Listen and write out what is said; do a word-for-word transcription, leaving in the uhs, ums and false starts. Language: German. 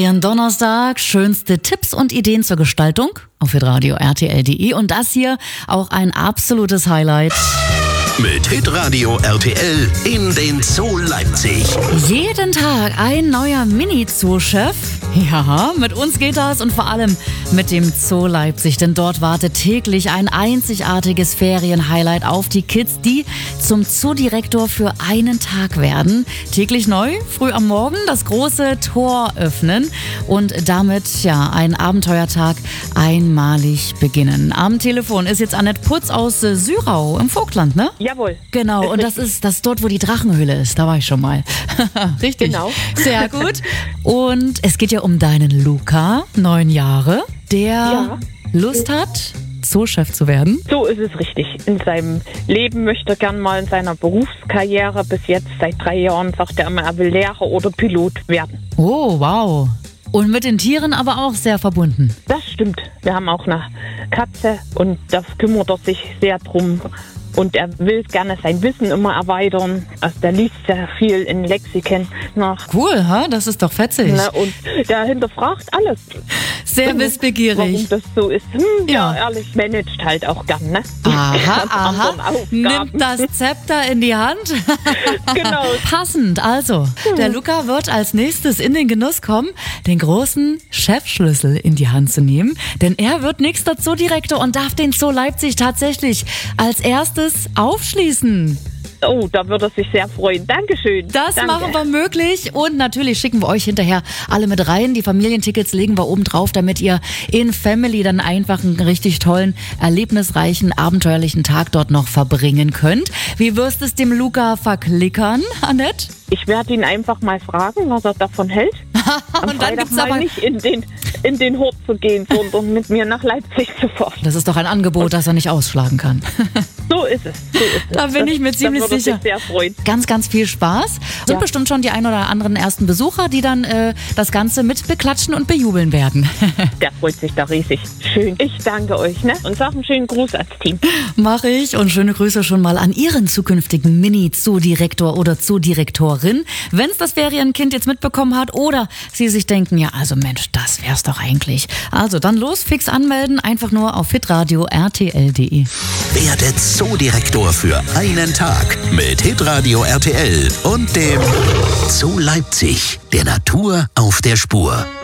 Ihren Donnerstag, schönste Tipps und Ideen zur Gestaltung auf hitradio R T L punkt de und das hier auch ein absolutes Highlight. Mit Hitradio R T L in den Zoo Leipzig. Jeden Tag ein neuer Mini-Zoo-Chef. Ja, mit uns geht das und vor allem mit dem Zoo Leipzig, denn dort wartet täglich ein einzigartiges Ferienhighlight auf die Kids, die zum Zoodirektor für einen Tag werden. Täglich neu, früh am Morgen das große Tor öffnen und damit ja ein Abenteuertag einmalig beginnen. Am Telefon ist jetzt Annette Putz aus äh, Syrau im Vogtland, ne? Jawohl. Genau, und das ist das dort, wo die Drachenhöhle ist. Da war ich schon mal. Richtig. Genau. Sehr gut. Und es geht ja um deinen Luca, neun Jahre, der Ja. Lust hat, Zoochef zu werden. So ist es richtig. In seinem Leben möchte er gern mal in seiner Berufskarriere bis jetzt seit drei Jahren, sagt er immer, er will Lehrer oder Pilot werden. Oh, wow. Und mit den Tieren aber auch sehr verbunden. Das stimmt. Wir haben auch eine Katze und da kümmert er sich sehr drum. Und er will gerne sein Wissen immer erweitern. Also der liest sehr viel in Lexikon nach. Cool, ha? Das ist doch fetzig. Ne? Und der hinterfragt alles. Sehr wissbegierig. Warum das so ist. Hm, Ja. ja, ehrlich, managt halt auch gern, ne? Aha, Ganz aha. anderen Aufgaben. Nimmt das Zepter in die Hand. Genau. Passend. Also, der Luca wird als nächstes in den Genuss kommen, den großen Chefschlüssel in die Hand zu nehmen. Denn er wird nächster Zoodirektor und darf den Zoo Leipzig tatsächlich als erstes aufschließen. Oh, da würde er sich sehr freuen. Dankeschön. Das Danke. machen wir möglich und natürlich schicken wir euch hinterher alle mit rein. Die Familientickets legen wir oben drauf, damit ihr in Family dann einfach einen richtig tollen, erlebnisreichen, abenteuerlichen Tag dort noch verbringen könnt. Wie wirst es dem Luca verklickern, Annette? Ich werde ihn einfach mal fragen, was er davon hält. Am Und dann Freitag gibt's mal aber... nicht in den, in den Hort zu gehen, sondern mit mir nach Leipzig zu fahren. Das ist doch ein Angebot, das er nicht ausschlagen kann. So ist es. So ist es. Da bin ich mir Das- ziemlich da würde er sicher. sich sehr freuen. Ganz, ganz viel Spaß. Sind Ja. bestimmt schon die ein oder anderen ersten Besucher, die dann äh, das Ganze mit beklatschen und bejubeln werden. Der freut sich da riesig. Schön. Ich danke euch, ne? Und sag einen schönen Gruß ans Team. Mach ich und schöne Grüße schon mal an Ihren zukünftigen Mini-Zoodirektor oder Zoodirektorin. Wenn es das Ferienkind jetzt mitbekommen hat oder Sie sich denken, ja, also Mensch, das wär's doch eigentlich. Also dann los, fix anmelden, einfach nur auf hitradio R T L punkt de. Werde Zoodirektor für einen Tag mit Hitradio R T L und dem Zoo Leipzig, der Natur auf der Spur.